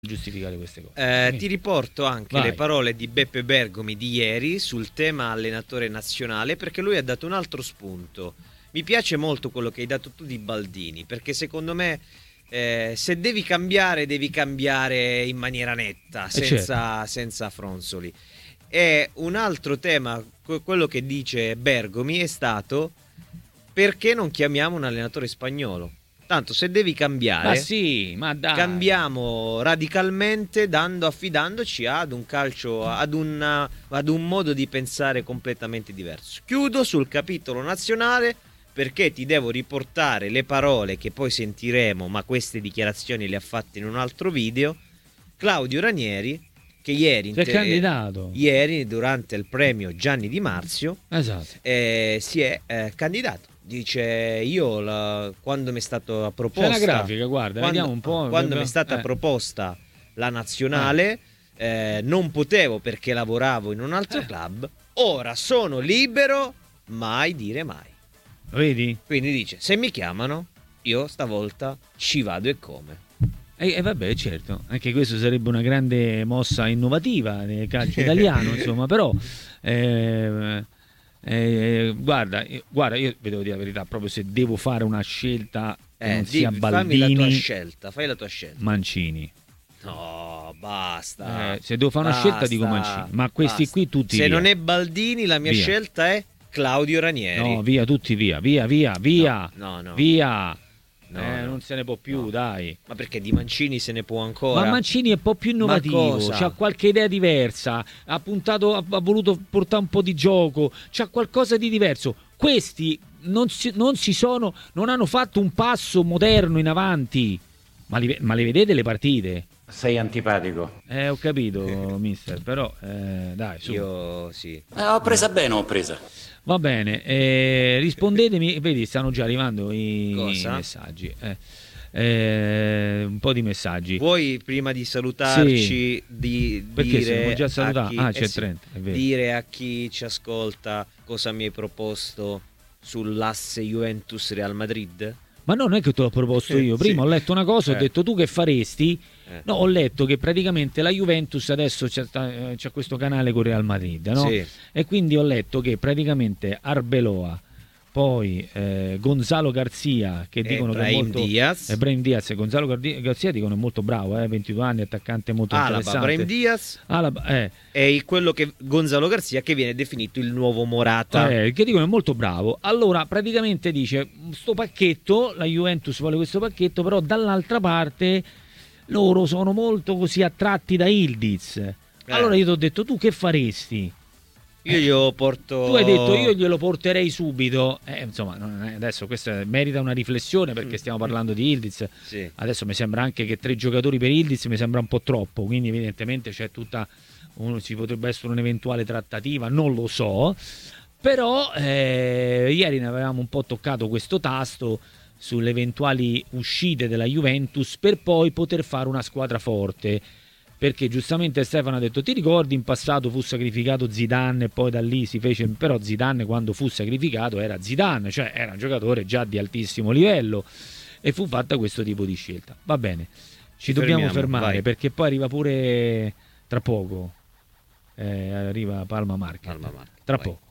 giustificare queste cose. Ti riporto anche Vai. le parole di Beppe Bergomi di ieri sul tema allenatore nazionale, perché lui ha dato un altro spunto. Mi piace molto quello che hai dato tu di Baldini, perché secondo me se devi cambiare in maniera netta, senza fronzoli. E un altro tema, quello che dice Bergomi, è stato: perché non chiamiamo un allenatore spagnolo? Tanto se devi cambiare, Ma sì, ma dai. cambiamo radicalmente affidandoci ad un calcio, ad un modo di pensare completamente diverso. Chiudo sul capitolo nazionale perché ti devo riportare le parole che poi sentiremo, ma queste dichiarazioni le ha fatte in un altro video. Claudio Ranieri, che ieri durante il premio Gianni Di Marzio, esatto, si è candidato. Dice: io quando mi è stata proposta, c'è la grafica, guarda, vediamo un po'. Quando mi è stata proposta la nazionale, non potevo perché lavoravo in un altro club. Ora sono libero, mai dire mai. Vedi? Quindi dice: se mi chiamano, io stavolta ci vado e come. E vabbè, certo, anche questo sarebbe una grande mossa innovativa nel calcio italiano, insomma, però guarda, io vi devo dire la verità, proprio se devo fare una scelta non sia Baldini, fai la tua scelta. Mancini. No, basta. Se devo fare una scelta dico Mancini, ma questi qui tutti se via. non è Baldini, la mia scelta è Claudio Ranieri. No, via, tutti via. No. Via. No. Non se ne può più, dai. Ma perché di Mancini se ne può ancora? Ma Mancini è un po' più innovativo, c'ha qualche idea diversa, ha voluto portare un po' di gioco, c'ha qualcosa di diverso. Questi non hanno fatto un passo moderno in avanti. Ma le vedete le partite? Sei antipatico. Ho capito, mister, però dai, su. Io sì. Ho presa. Va bene, rispondetemi, vedi, stanno già arrivando i messaggi. Un po' di messaggi. Vuoi prima di salutarci perché siamo già salutati? C'è 30, è vero. Dire a chi ci ascolta cosa mi hai proposto sull'asse Juventus-Real Madrid? Ma no, non è che te l'ho proposto io. Prima ho letto una cosa, ho detto: tu che faresti? No, ho letto che praticamente la Juventus adesso c'ha questo canale con Real Madrid, no? Sì. E quindi ho letto che praticamente Arbeloa, poi Gonzalo Garcia, che dicono che è molto Brahim Diaz e Gonzalo Garcia dicono è molto bravo, 22 anni, attaccante molto interessante. Brahim Diaz è quello che Gonzalo Garcia, che viene definito il nuovo Morata, che dicono è molto bravo. Allora praticamente dice: sto pacchetto, la Juventus vuole questo pacchetto, però dall'altra parte loro sono molto così attratti da Ildiz. Allora io ti ho detto: tu che faresti? Io glielo porto. Tu hai detto: io glielo porterei subito. Insomma, adesso questa merita una riflessione, perché stiamo parlando di Ildiz. Sì. Adesso mi sembra anche che 3 giocatori per Ildiz mi sembra un po' troppo, quindi evidentemente c'è ci potrebbe essere un'eventuale trattativa, non lo so. Però ieri ne avevamo un po' toccato questo tasto sulle eventuali uscite della Juventus per poi poter fare una squadra forte, perché giustamente Stefano ha detto: ti ricordi in passato fu sacrificato Zidane e poi da lì si fece, però Zidane quando fu sacrificato era Zidane, cioè era un giocatore già di altissimo livello, e fu fatta questo tipo di scelta. Va bene, ci dobbiamo fermare, vai. Perché poi arriva pure tra poco arriva Palma Market. Tra poco.